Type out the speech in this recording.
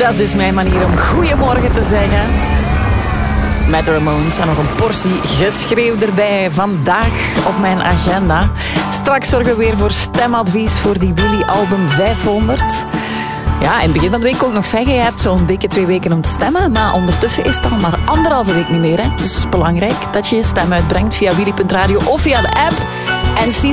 Dat is dus mijn manier om goeiemorgen te zeggen. Met de Ramones en nog een portie geschreeuw erbij vandaag op mijn agenda. Straks zorgen we weer voor stemadvies voor die Willy-album 500. Ja, in het begin van de week kon ik nog zeggen, je hebt zo'n dikke 2 weken om te stemmen. Maar ondertussen is het al maar 1,5 week niet meer. Hè. Dus het is belangrijk dat je je stem uitbrengt via willy.radio of via de app. En zie